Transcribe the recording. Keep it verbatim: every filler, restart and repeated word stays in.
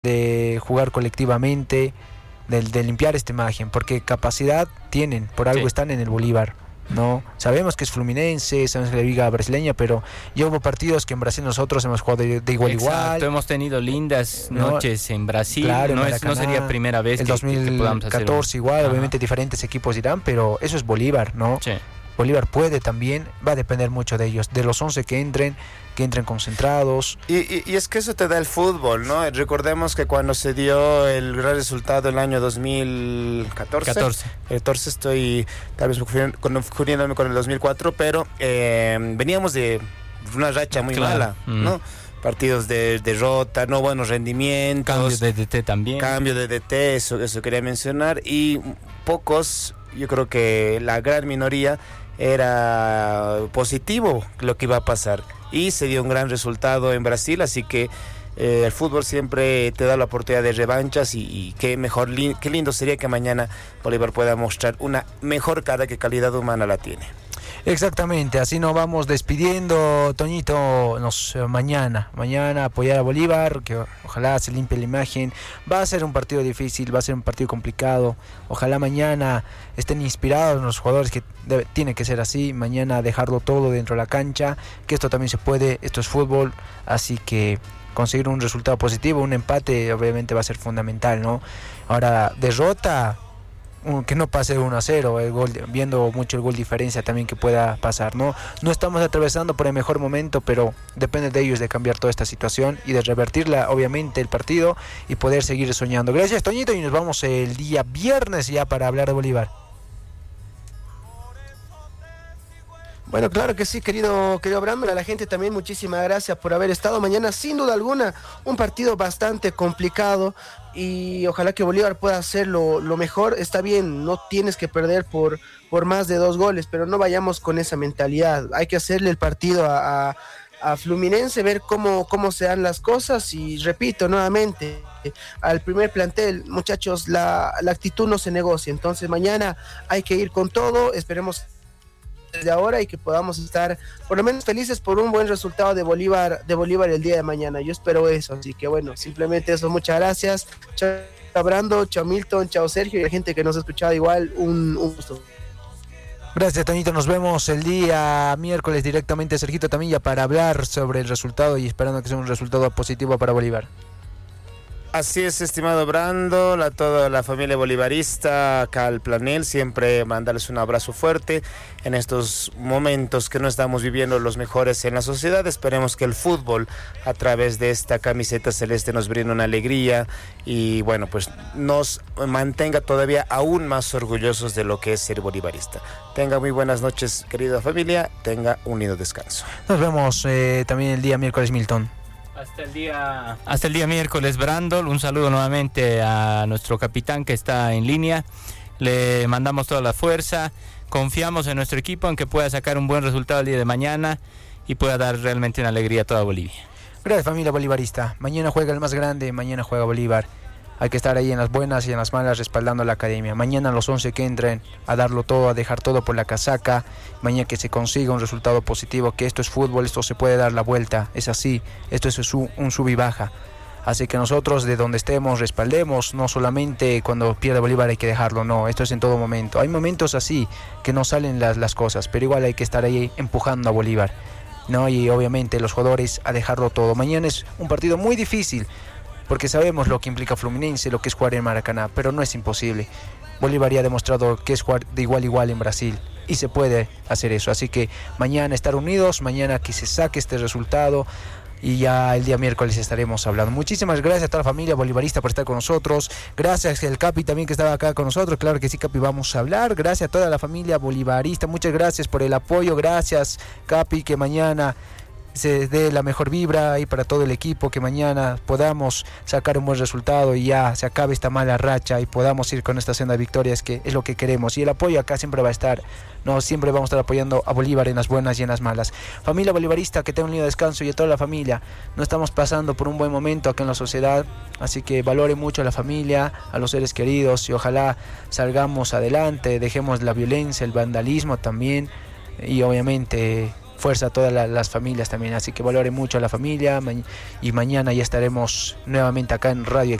de jugar colectivamente, de, de limpiar esta imagen, porque capacidad tienen, por algo sí. Están en el Bolívar, ¿no? Sabemos que es Fluminense, sabemos que es la liga brasileña, pero ya hubo partidos que en Brasil nosotros hemos jugado de, de igual a igual. Hemos tenido lindas ¿no? noches en Brasil, claro, no, en es, no sería primera vez el que, dos mil catorce que podamos hacer un... igual, Ajá. Obviamente diferentes equipos irán, pero eso es Bolívar, ¿no? Sí. Bolívar puede también, va a depender mucho de ellos, de los once que entren, que entren concentrados. Y, y, y es que eso te da el fútbol, ¿no? Recordemos que cuando se dio el gran resultado el año dos mil catorce, catorce. catorce estoy tal vez confundiéndome con el dos mil cuatro, pero eh, veníamos de una racha muy claro. mala, mm. ¿no? Partidos de derrota, no buenos rendimientos. Cambio de D T también. Cambio de D T, eso, eso quería mencionar. Y pocos, yo creo que la gran minoría era positivo lo que iba a pasar. Y se dio un gran resultado en Brasil, así que eh, el fútbol siempre te da la oportunidad de revanchas y, y qué mejor, li- qué lindo sería que mañana Bolívar pueda mostrar una mejor cara que calidad humana la tiene. Exactamente, así nos vamos despidiendo, Toñito, nos, eh, mañana, mañana apoyar a Bolívar, que ojalá se limpie la imagen. Va a ser un partido difícil, va a ser un partido complicado, ojalá mañana estén inspirados los jugadores, que debe, tiene que ser así, mañana dejarlo todo dentro de la cancha, que esto también se puede, esto es fútbol, así que conseguir un resultado positivo, un empate obviamente va a ser fundamental, ¿no? Ahora, derrota... que no pase uno a cero, el gol, viendo mucho el gol diferencia también que pueda pasar, ¿no? No estamos atravesando por el mejor momento, pero depende de ellos de cambiar toda esta situación y de revertirla, obviamente, el partido y poder seguir soñando. Gracias, Toñito, y nos vamos el día viernes ya para hablar de Bolívar. Bueno, claro que sí, querido, querido Brandon, a la gente también muchísimas gracias por haber estado mañana, sin duda alguna, un partido bastante complicado y ojalá que Bolívar pueda hacerlo lo mejor. Está bien, no tienes que perder por, por más de dos goles, pero no vayamos con esa mentalidad, hay que hacerle el partido a, a, a Fluminense, ver cómo, cómo se dan las cosas y repito nuevamente, al primer plantel, muchachos, la, la actitud no se negocia, entonces mañana hay que ir con todo, esperemos desde ahora y que podamos estar por lo menos felices por un buen resultado de Bolívar de Bolívar el día de mañana. Yo espero eso, así que bueno, simplemente eso, muchas gracias. Chao Brando, chao Milton, chao Sergio y la gente que nos ha escuchado igual, un, un gusto. Gracias, Toñito, nos vemos el día miércoles directamente, Sergito, también ya para hablar sobre el resultado y esperando que sea un resultado positivo para Bolívar. Así es, estimado Brando, a toda la familia bolivarista acá al planel, siempre mandarles un abrazo fuerte en estos momentos que no estamos viviendo los mejores en la sociedad. Esperemos que el fútbol a través de esta camiseta celeste nos brinde una alegría y bueno, pues nos mantenga todavía aún más orgullosos de lo que es ser bolivarista. Tenga muy buenas noches, querida familia, tenga un lindo descanso. Nos vemos eh, también el día miércoles, Milton. Hasta el día, hasta el día miércoles, Brandon. Un saludo nuevamente a nuestro capitán que está en línea. Le mandamos toda la fuerza. Confiamos en nuestro equipo en que pueda sacar un buen resultado el día de mañana y pueda dar realmente una alegría a toda Bolivia. Gracias, familia bolivarista. Mañana juega el más grande, mañana juega Bolívar. Hay que estar ahí en las buenas y en las malas respaldando a la academia. Mañana los once que entren a darlo todo, a dejar todo por la casaca. Mañana que se consiga un resultado positivo, que esto es fútbol, esto se puede dar la vuelta. Es así, esto es un sub y baja. Así que nosotros de donde estemos respaldemos, no solamente cuando pierde Bolívar hay que dejarlo, no, esto es en todo momento. Hay momentos así que no salen las, las cosas, pero igual hay que estar ahí empujando a Bolívar, ¿no? Y obviamente los jugadores a dejarlo todo. Mañana es un partido muy difícil, porque sabemos lo que implica Fluminense, lo que es jugar en Maracaná, pero no es imposible. Bolívar ya ha demostrado que es jugar de igual a igual en Brasil y se puede hacer eso. Así que mañana estar unidos, mañana que se saque este resultado y ya el día miércoles estaremos hablando. Muchísimas gracias a toda la familia bolivarista por estar con nosotros. Gracias al Capi también que estaba acá con nosotros. Claro que sí, Capi, vamos a hablar. Gracias a toda la familia bolivarista. Muchas gracias por el apoyo. Gracias, Capi, que mañana se dé la mejor vibra y para todo el equipo, que mañana podamos sacar un buen resultado y ya se acabe esta mala racha y podamos ir con esta senda de victorias, que es lo que queremos, y el apoyo acá siempre va a estar, no, siempre vamos a estar apoyando a Bolívar en las buenas y en las malas. Familia bolivarista, que tenga un lindo descanso, y a toda la familia, no estamos pasando por un buen momento acá en la sociedad, así que valore mucho a la familia, a los seres queridos, y ojalá salgamos adelante, dejemos la violencia, el vandalismo también, y obviamente fuerza a todas la, las familias también, así que valore mucho a la familia, ma y mañana ya estaremos nuevamente acá en Radio